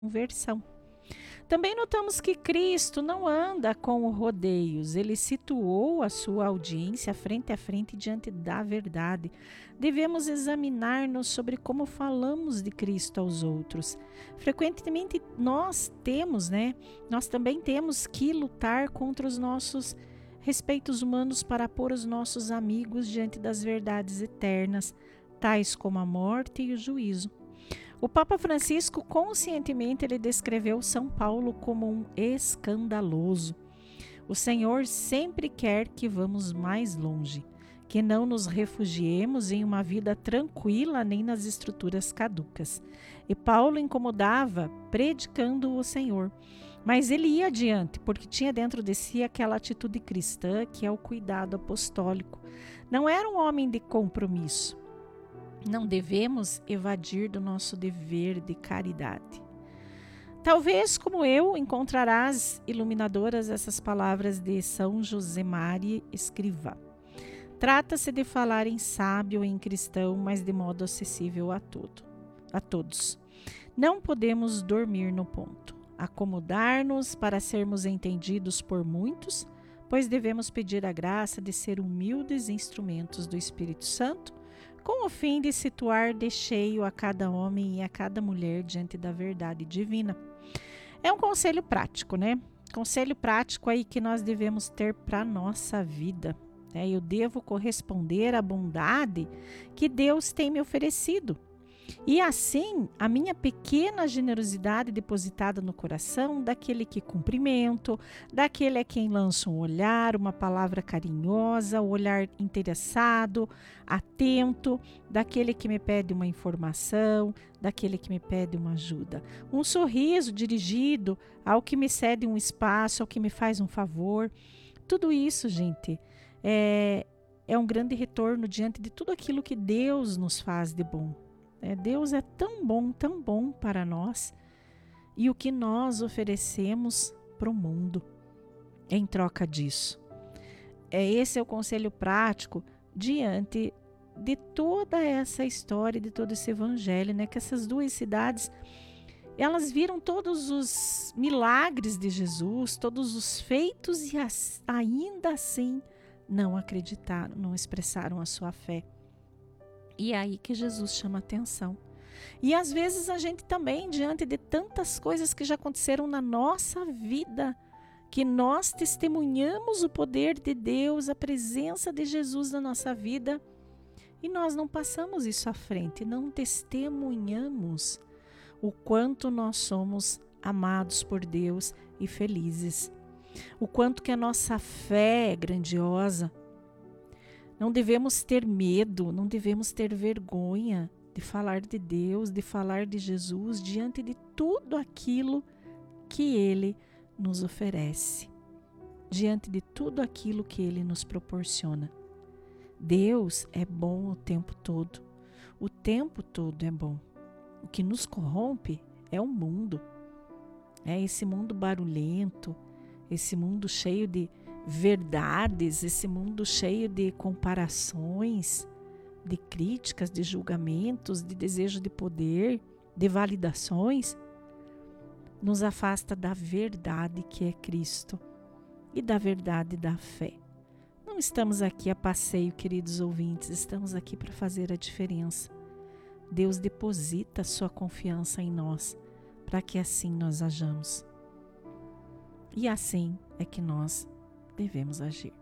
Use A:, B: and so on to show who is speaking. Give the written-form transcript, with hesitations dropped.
A: conversão. Também notamos que Cristo não anda com rodeios, ele situou a sua audiência frente a frente diante da verdade. Devemos examinar-nos sobre como falamos de Cristo aos outros. Frequentemente nós também temos que lutar contra os nossos respeitos humanos para pôr os nossos amigos diante das verdades eternas, tais como a morte e o juízo. O Papa Francisco, conscientemente, ele descreveu São Paulo como um escandaloso. O Senhor sempre quer que vamos mais longe, que não nos refugiemos em uma vida tranquila nem nas estruturas caducas. E Paulo incomodava predicando o Senhor. Mas ele ia adiante, porque tinha dentro de si aquela atitude cristã que é o cuidado apostólico. Não era um homem de compromisso. Não devemos evadir do nosso dever de caridade. Talvez, como eu, encontrarás iluminadoras essas palavras de São Josemari Escrivá. Trata-se de falar em sábio, em cristão, mas de modo acessível a todos. Não podemos dormir no ponto, acomodar-nos para sermos entendidos por muitos, pois devemos pedir a graça de ser humildes instrumentos do Espírito Santo, com o fim de situar de cheio a cada homem e a cada mulher diante da verdade divina. É um conselho prático, né? Conselho prático aí que nós devemos ter para a nossa vida. Eu devo corresponder à bondade que Deus tem me oferecido. E assim, a minha pequena generosidade depositada no coração daquele que cumprimento, daquele a quem lanço um olhar, uma palavra carinhosa, um olhar interessado, atento, daquele que me pede uma informação, daquele que me pede uma ajuda. Um sorriso dirigido ao que me cede um espaço, ao que me faz um favor. Tudo isso, gente, é um grande retorno diante de tudo aquilo que Deus nos faz de bom. Deus é tão bom para nós, e o que nós oferecemos para o mundo em troca disso. Esse é o conselho prático diante de toda essa história, de todo esse evangelho, que essas duas cidades, elas viram todos os milagres de Jesus, todos os feitos, e ainda assim não acreditaram, não expressaram a sua fé. E é aí que Jesus chama atenção. E às vezes a gente também, diante de tantas coisas que já aconteceram na nossa vida, que nós testemunhamos o poder de Deus, a presença de Jesus na nossa vida, e nós não passamos isso à frente, não testemunhamos o quanto nós somos amados por Deus e felizes, o quanto que a nossa fé é grandiosa. Não devemos ter medo, não devemos ter vergonha de falar de Deus, de falar de Jesus diante de tudo aquilo que Ele nos oferece, diante de tudo aquilo que Ele nos proporciona. Deus é bom o tempo todo é bom. O que nos corrompe é o mundo, esse mundo barulhento, esse mundo cheio de verdades, esse mundo cheio de comparações, de críticas, de julgamentos, de desejo de poder, de validações, nos afasta da verdade que é Cristo e da verdade da fé. Não estamos aqui a passeio, queridos ouvintes, estamos aqui para fazer a diferença. Deus deposita sua confiança em nós, para que assim nós hajamos. E assim é que nós devemos agir.